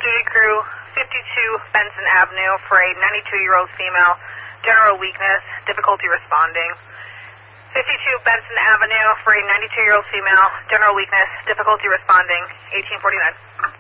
duty crew, 52 Benson Avenue for a 92-year-old female, general weakness, difficulty responding. 52 Benson Avenue for a 92-year-old female, general weakness, difficulty responding, 1849.